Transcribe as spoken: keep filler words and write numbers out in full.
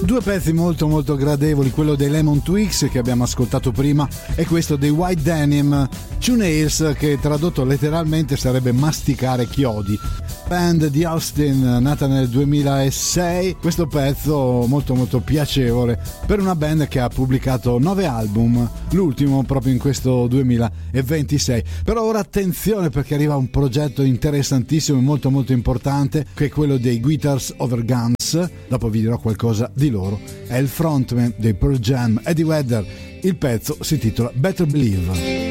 Due pezzi molto molto gradevoli, quello dei Lemon Twigs che abbiamo ascoltato prima e questo dei White Denim, Two Nails, che tradotto letteralmente sarebbe masticare chiodi. Band di Austin, nata nel duemilasei, questo pezzo molto molto piacevole per una band che ha pubblicato nove album, l'ultimo proprio in questo duemilaventisei. Però ora attenzione, perché arriva un progetto interessantissimo e molto molto importante, che è quello dei Guitars Over Guns. Dopo vi dirò qualcosa di loro. È il frontman dei Pearl Jam, Eddie Vedder. Il pezzo si intitola Better Believe.